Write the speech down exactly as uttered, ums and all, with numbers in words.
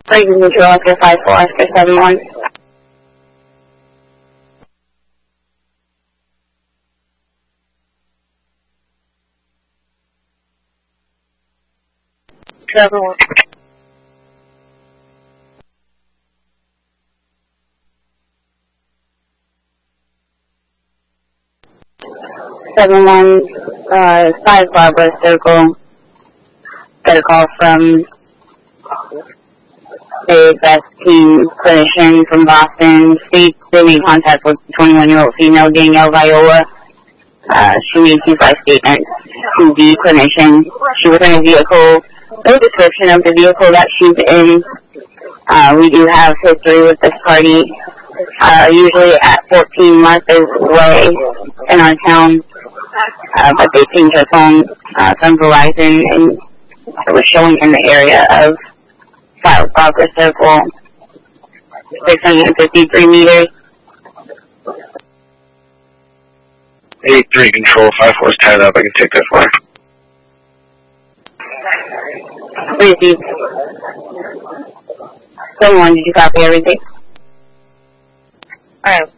Breaking control after five four after seven one. seven one. seven one, uh, five Barbara Circle. Got a call from the best team clinician from Boston. States they made contact with twenty-one-year-old female Danielle Viola. Uh, she made two five statements to the clinician. She was in a vehicle. No description of the vehicle that she's in. Uh, we do have history with this party. Uh, usually at fourteen Martha's Way in our town. Uh, but they changed their phone uh, from Verizon, and it was showing in the area of South Barbara Circle, six hundred fifty-three meters. eight three control, five four is tied up, I can take that far. Receive. Someone, did you copy everything? Alright.